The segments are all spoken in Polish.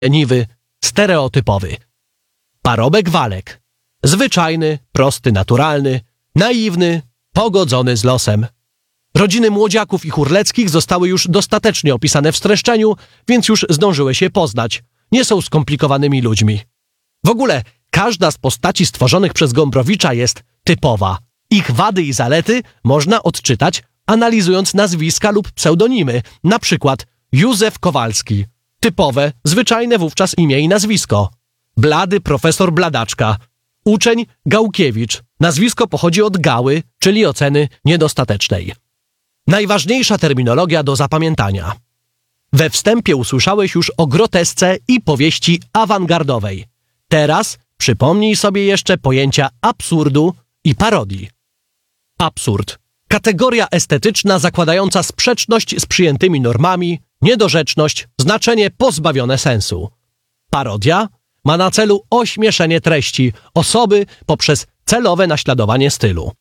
leniwy, stereotypowy. Parobek Walek. Zwyczajny, prosty, naturalny, naiwny, pogodzony z losem. Rodziny Młodziaków i Hurleckich zostały już dostatecznie opisane w streszczeniu, więc już zdążyły się poznać. Nie są skomplikowanymi ludźmi. W ogóle każda z postaci stworzonych przez Gombrowicza jest typowa. Ich wady i zalety można odczytać, analizując nazwiska lub pseudonimy, na przykład Józef Kowalski. Typowe, zwyczajne wówczas imię i nazwisko. Blady profesor Bladaczka. Uczeń Gałkiewicz. Nazwisko pochodzi od gały, czyli oceny niedostatecznej. Najważniejsza terminologia do zapamiętania. We wstępie usłyszałeś już o grotesce i powieści awangardowej. Teraz przypomnij sobie jeszcze pojęcia absurdu i parodii. Absurd. Kategoria estetyczna zakładająca sprzeczność z przyjętymi normami, niedorzeczność, znaczenie pozbawione sensu. Parodia ma na celu ośmieszenie treści, osoby poprzez celowe naśladowanie stylu.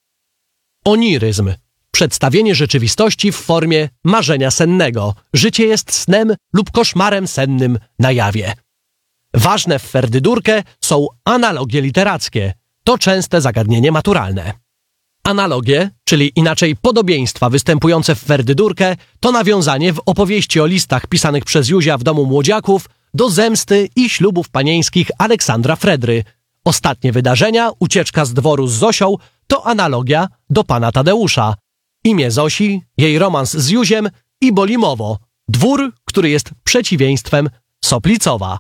Oniryzm. Przedstawienie rzeczywistości w formie marzenia sennego. Życie jest snem lub koszmarem sennym na jawie. Ważne w Ferdydurkę są analogie literackie. To częste zagadnienie maturalne. Analogie, czyli inaczej podobieństwa występujące w Ferdydurkę, to nawiązanie w opowieści o listach pisanych przez Józia w domu Młodziaków do zemsty i ślubów panieńskich Aleksandra Fredry. Ostatnie wydarzenia, ucieczka z dworu z Zosią, to analogia do pana Tadeusza. Imię Zosi, jej romans z Józiem i Bolimowo, dwór, który jest przeciwieństwem Soplicowa.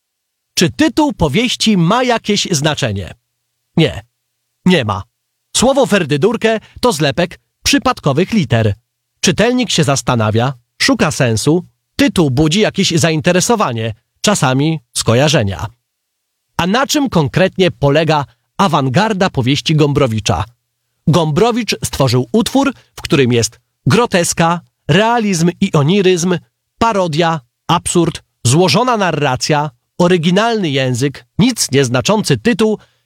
Czy tytuł powieści ma jakieś znaczenie? Nie, nie ma. Słowo Ferdydurkę to zlepek przypadkowych liter. Czytelnik się zastanawia, szuka sensu, tytuł budzi jakieś zainteresowanie, czasami skojarzenia. A na czym konkretnie polega awangarda powieści Gombrowicza? Gombrowicz stworzył utwór, w którym jest groteska, realizm i oniryzm, parodia, absurd, złożona narracja, oryginalny język, nic nieznaczący tytuł